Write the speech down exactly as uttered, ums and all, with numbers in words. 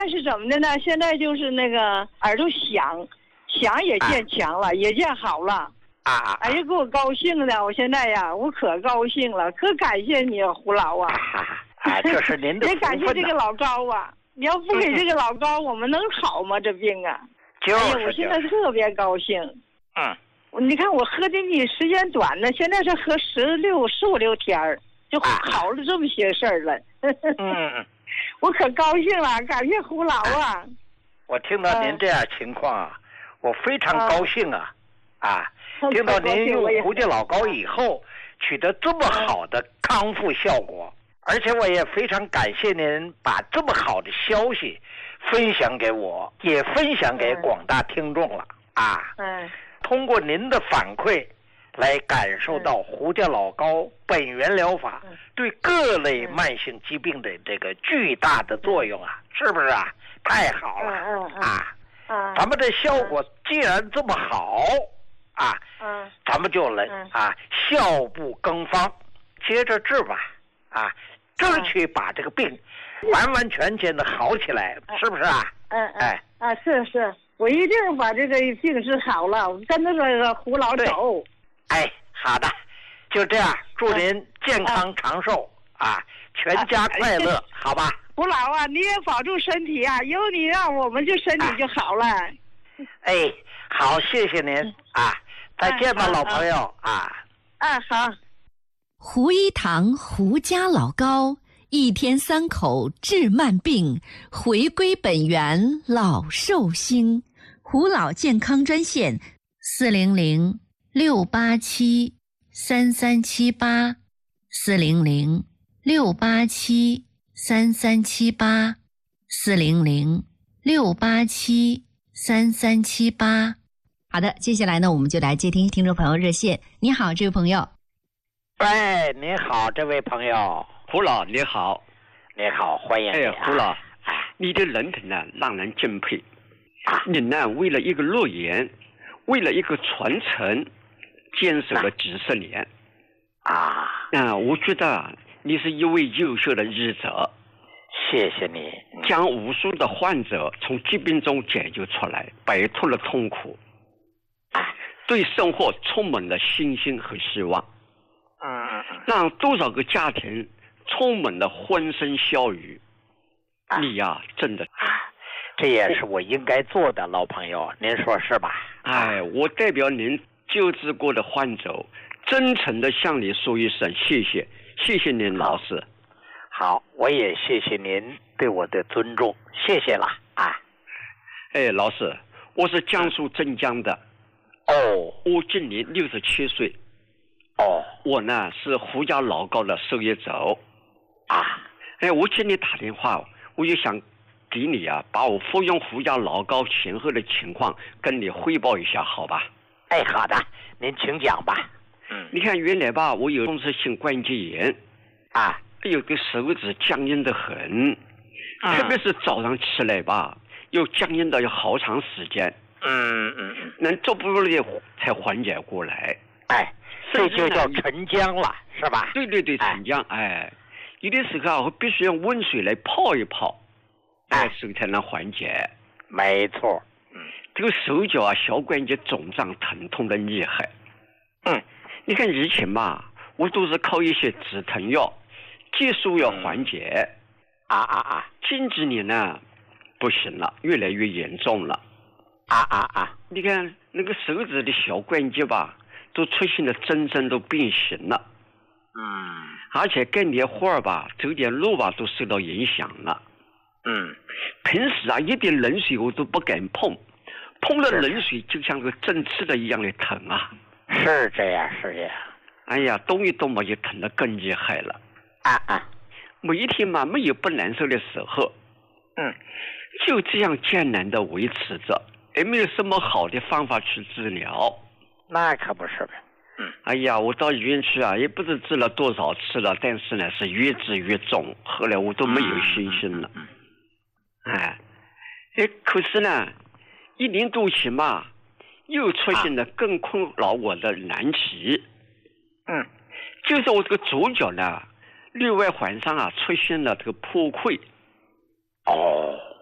但是怎么的呢？现在就是那个耳朵响，响也见强了，啊、也见好了。 啊！ 哎呀，给我高兴的，我现在呀，我可高兴了，可感谢你胡老啊！ 啊，这是您的也感谢这个老高啊！你要不给这个老高，我们能好吗？这病啊！ 就是、 哎呀，我现在特别高兴。 嗯， 你看我喝的你时间短呢，现在是喝十六十五六天儿，就好了这么些事儿了。 嗯， 我可高兴了，感谢胡老啊！ 我听到您这样情况啊，嗯、我非常高兴啊！啊，听到您用胡家老高以后取得这么好的康复效果，而且我也非常感谢您把这么好的消息分享给我，也分享给广大听众了啊！ 嗯， 通过您的反馈来感受到胡家老高本源疗法对各类慢性疾病的这个巨大的作用啊，是不是啊？太好了啊！咱们这效果既然这么好啊，咱们就能啊效不更方，接着治吧啊，争取把这个病完完全全的好起来，是不是啊？ 嗯哎啊是是，我一定把这个病治好了，我跟着这个胡老走。 哎，好的，就这样，祝您健康长寿啊，全家快乐，好吧？ 胡老啊，你也保重身体啊，有你让我们就身体就好了。 哎，好，谢谢您啊，再见吧，老朋友啊。 啊，好。 胡一堂胡家老高，一天三口治慢病，回归本源老寿星。胡老健康专线四零零六八七三三七八四零零六八七三三七八四零零六八七三三七八。好的，接下来呢，我们就来接听听众朋友热线。你好，这位朋友。 喂，你好，这位朋友。 胡老，你好。 你好，欢迎你、啊。 哎，胡老，你的人品呢，让人敬佩。啊，你呢，为了一个诺言，为了一个传承，坚守了几十年。 啊， 啊，我觉得你是一位优秀的医者。 谢谢你， 将无数的患者从疾病中解救出来，摆脱了痛苦，对生活充满了信心和希望。 嗯， 让多少个家庭充满了欢声笑语。你呀、啊，真的， 这也是我应该做的，老朋友，您说是吧？ 哎，我代表您救治过的患者，真诚地向你说一声谢谢，谢谢您，老师。 好，我也谢谢您对我的尊重，谢谢了啊。 哎，老师，我是江苏镇江的。 哦， 我今年六十七岁。 哦， 我呢是胡家老高的受益者啊。 哎，我请你打电话，我就想给你啊，把我服用胡家老高前后的情况跟你汇报一下，好吧？ 哎，好的，您请讲吧。 嗯，你看原来吧，我有风湿性关节炎啊， 有个手指僵硬的很， 嗯、 特别是早上起来吧，又僵硬到有好长时间。 嗯嗯嗯， 能逐步的才缓解过来。 哎，这就叫沉僵了，是吧？ 对对对，沉僵。哎，哎有的时候啊，我必须用温水来泡一泡，哎，手才能缓解。 没错。 嗯，这个手脚啊，小关节肿胀疼痛的厉害。 嗯， 你看以前嘛，我都是靠一些止疼药、激素药缓解。 啊啊啊！ 近几年呢，不行了，越来越严重了。 啊啊啊！ 你看那个手指的小关节吧，都出现了真正都变形了。 嗯， 而且干点活儿吧，走点路吧，都受到影响了。 嗯， 平时啊，一点冷水我都不敢碰，碰了冷水就像个针刺的一样的疼啊。 是这样，是这样。 哎呀，动一动嘛，就疼得更厉害了。 啊啊！ 每一天嘛，没有不难受的时候。 嗯， 就这样艰难的维持着。也没有什么好的方法去治疗， 那可不是呗。 嗯，哎呀，我到医院去啊，也不知治了多少次了，但是呢，是越治越重，后来我都没有信心了。 嗯， 哎，哎，可是呢，一年多前嘛，又出现了更困扰我的难题。 嗯， 就是我这个左脚呢，另外环上啊出现了这个破溃。 哦。